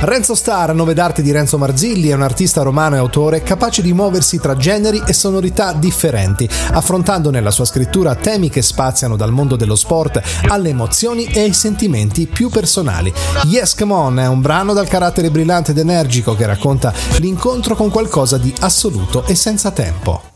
Renzo Star, nome d'arte di Renzo Marzilli, è un artista romano e autore capace di muoversi tra generi e sonorità differenti, affrontando nella sua scrittura temi che spaziano dal mondo dello sport alle emozioni e ai sentimenti più personali. Yes Come On è un brano dal carattere brillante ed energico che racconta l'incontro con qualcosa di assoluto e senza tempo.